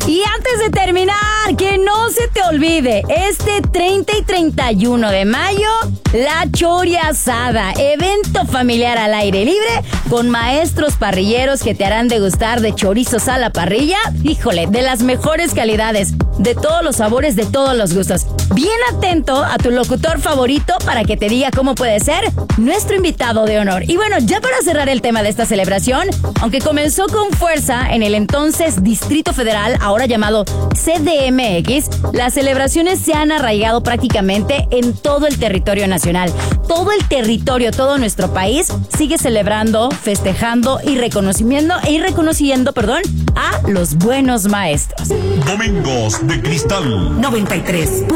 Y antes de terminar, que no se te olvide, este 30 y 31 de mayo, la Choriasada, evento familiar al aire libre con maestros parrilleros que te harán degustar de chorizos a la parrilla, híjole, de las mejores calidades, de todos los sabores, de todos los gustos. Bien atento a tu locutor favorito para que te diga cómo puede ser nuestro invitado de honor. Y bueno, ya para cerrar el tema de esta celebración, aunque comenzó con fuerza en el entonces Distrito Federal, ahora llamado CDMX, las celebraciones se han arraigado prácticamente en todo el territorio nacional. Todo el territorio, todo nuestro país sigue celebrando, festejando y reconociendo, a los buenos maestros. Domingos de Cristal 93.